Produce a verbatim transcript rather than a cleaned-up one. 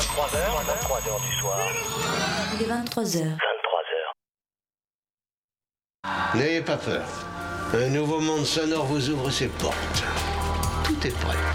vingt-trois heures, vingt-trois heures du soir. Il est vingt-trois heures. vingt-trois heures. N'ayez pas peur. Un nouveau monde sonore vous ouvre ses portes. Tout est prêt.